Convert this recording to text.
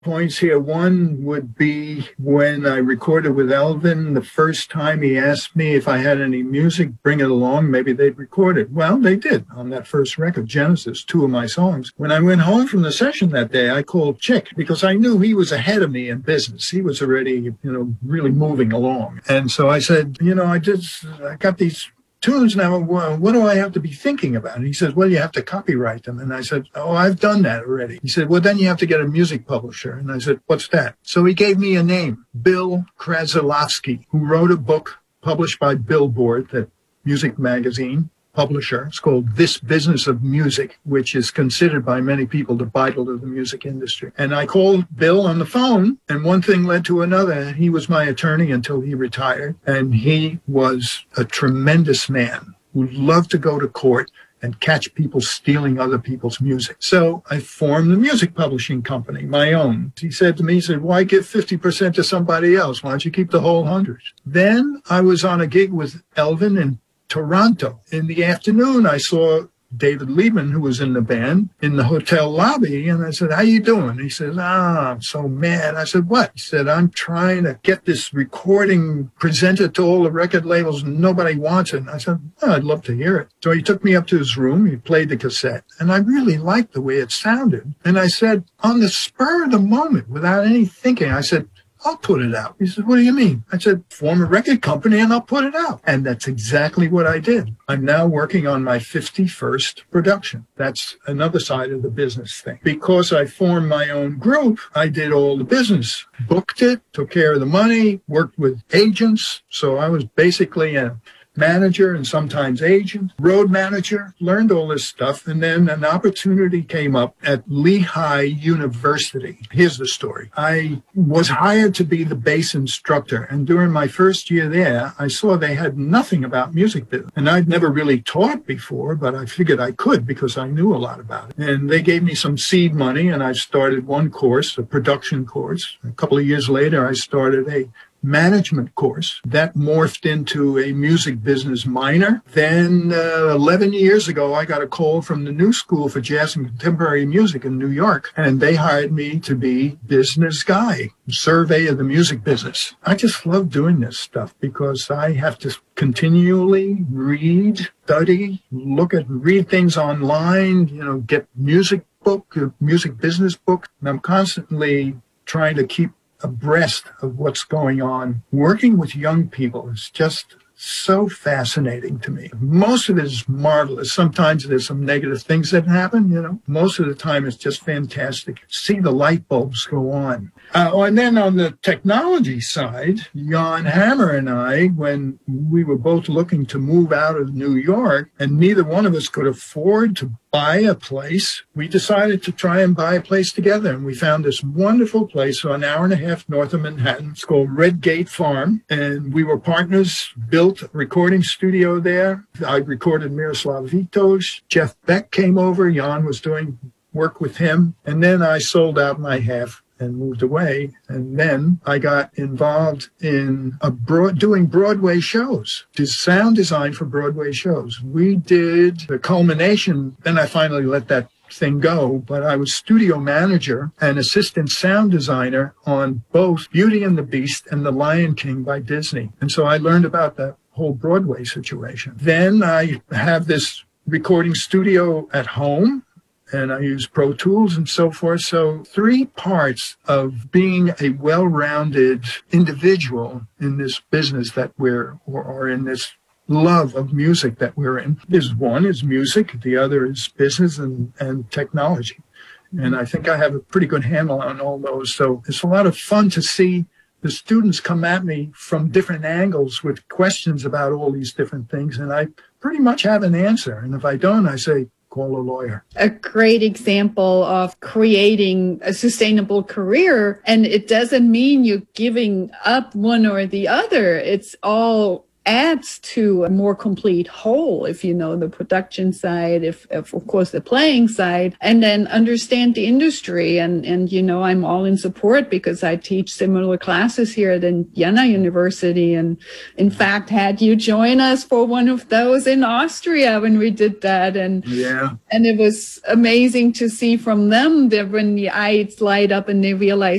points here. One would be when I recorded with Elvin the first time. He asked me if I had any music, bring it along, maybe they'd record it. Well, they did on that first record, Genesis, 2 of my songs. When I went home from the session that day, I called Chick because I knew he was ahead of me in business. He was already, really moving along. And so I said, I got these tunes now, what do I have to be thinking about? And he said, well, you have to copyright them. And I said, oh, I've done that already. He said, well, then you have to get a music publisher. And I said, what's that? So he gave me a name, Bill Krasilovsky, who wrote a book published by Billboard, that music magazine publisher. It's called This Business of Music, which is considered by many people the Bible of the music industry. And I called Bill on the phone, and one thing led to another. He was my attorney until he retired, and he was a tremendous man who loved to go to court and catch people stealing other people's music. So I formed the music publishing company, my own. He said to me, why give 50% to somebody else? Why don't you keep the whole 100? Then I was on a gig with Elvin in Toronto. In the afternoon, I saw David Liebman, who was in the band, in the hotel lobby. And I said, how you doing? He says, I'm so mad. I said, what? He said, I'm trying to get this recording presented to all the record labels and nobody wants it. And I said, I'd love to hear it. So he took me up to his room. He played the cassette. And I really liked the way it sounded. And I said, on the spur of the moment, without any thinking, I said, I'll put it out. He said, what do you mean? I said, form a record company and I'll put it out. And that's exactly what I did. I'm now working on my 51st production. That's another side of the business thing. Because I formed my own group, I did all the business, booked it, took care of the money, worked with agents. So I was basically a manager and sometimes agent, road manager, learned all this stuff. And then an opportunity came up at Lehigh University. Here's the story. I was hired to be the bass instructor. And during my first year there, I saw they had nothing about music business. And I'd never really taught before, but I figured I could because I knew a lot about it. And they gave me some seed money and I started one course, a production course. A couple of years later, I started a management course that morphed into a music business minor. Then 11 years ago, I got a call from the New School for Jazz and Contemporary Music in New York, and they hired me to be business guy, survey of the music business. I just love doing this stuff because I have to continually read, study, read things online, get music business book. And I'm constantly trying to keep abreast of what's going on. Working with young people is just so fascinating to me. Most of it is marvelous. Sometimes there's some negative things that happen, Most of the time it's just fantastic. See the light bulbs go on. And then on the technology side, Jan Hammer and I, when we were both looking to move out of New York, and neither one of us could afford to buy a place, we decided to try and buy a place together. And we found this wonderful place an hour and a half north of Manhattan. It's called Red Gate Farm. And we were partners, built a recording studio there. I recorded Miroslav Vitos. Jeff Beck came over. Jan was doing work with him. And then I sold out my half and moved away. And then I got involved in doing Broadway shows, sound design for Broadway shows. We did the culmination. Then I finally let that thing go, but I was studio manager and assistant sound designer on both Beauty and the Beast and The Lion King by Disney. And so I learned about that whole Broadway situation. Then I have this recording studio at home, and I use Pro Tools and so forth. So 3 parts of being a well-rounded individual in this business that or in this love of music that we're in. One is music, the other is business and technology. And I think I have a pretty good handle on all those. So it's a lot of fun to see the students come at me from different angles with questions about all these different things. And I pretty much have an answer. And if I don't, I say, call a lawyer. A great example of creating a sustainable career. And it doesn't mean you're giving up one or the other. It's all adds to a more complete whole, if you know the production side, if of course the playing side, and then understand the industry. And you know, I'm all in support because I teach similar classes here at Jena University, and in fact had you join us for one of those in Austria when we did that. And Yeah. and it was amazing to see from them that when the eyes light up and they realize